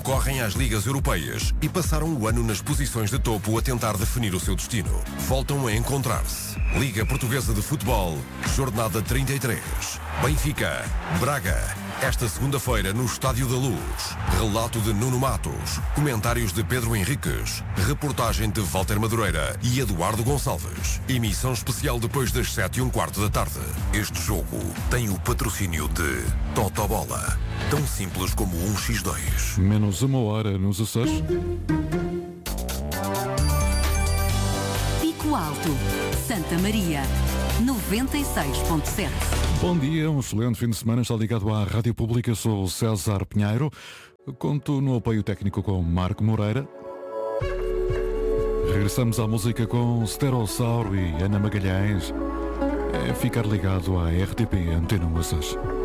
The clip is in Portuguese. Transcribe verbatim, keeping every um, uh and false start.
concorrem às ligas europeias e passaram o ano nas posições de topo a tentar definir o seu destino. Voltam a encontrar-se. Liga Portuguesa de Futebol, jornada trinta e três. Benfica, Braga. Esta segunda-feira no Estádio da Luz. Relato de Nuno Matos. Comentários de Pedro Henriques. Reportagem de Walter Madureira e Eduardo Gonçalves. Emissão especial depois das sete e um quarto da tarde. Este jogo tem o patrocínio de Totobola. Tão simples como um por dois. Menos uma hora nos Açores. Pico Alto, Santa Maria, noventa e seis ponto sete. Bom dia, um excelente fim de semana. Está ligado à Rádio Pública. Sou o César Pinheiro. Conto no apoio técnico com Marco Moreira. Regressamos à música com Sterossauro e Ana Magalhães. É ficar ligado à R T P Antena um Açores.